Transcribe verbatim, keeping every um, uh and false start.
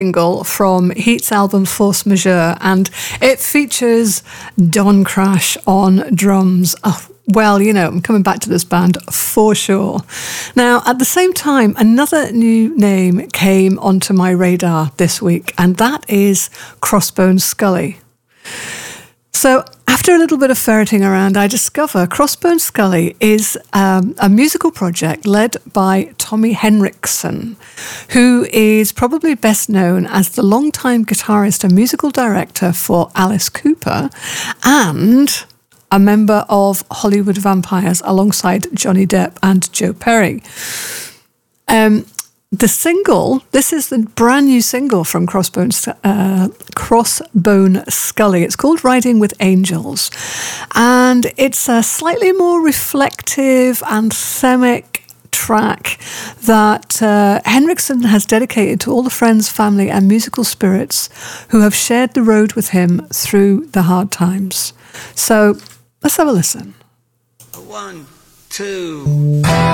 single from Heat's album Force Majeure, and it features Don Crash on drums. Oh, well, you know, I'm coming back to this band for sure. Now, at the same time, another new name came onto my radar this week, and that is Crossbones Scully. So after a little bit of ferreting around, I discover Crossbones Scully is um, a musical project led by Tommy Henriksen, who is probably best known as the longtime guitarist and musical director for Alice Cooper and a member of Hollywood Vampires alongside Johnny Depp and Joe Perry. Um, The single, this is the brand new single from Crossbones, uh, Crossbone Scully. It's called Riding with Angels. And it's a slightly more reflective, anthemic track that uh, Henriksen has dedicated to all the friends, family, and musical spirits who have shared the road with him through the hard times. So let's have a listen. One, two...